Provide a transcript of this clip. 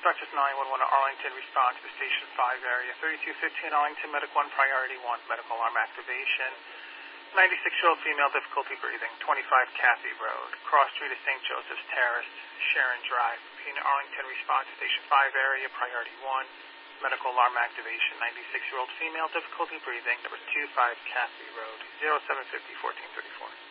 Rochester 911 Arlington, response to Station 5 area. 3215 Arlington, Medic 1, Priority 1, medical alarm activation. 96-year-old female, difficulty breathing, 25 Kathy Road, cross street of St. Joseph's Terrace, Sharon Drive. Arlington, response to Station 5 area, Priority 1, medical alarm activation. 96-year-old female, difficulty breathing, number 25 Kathy Road, 0750 1434.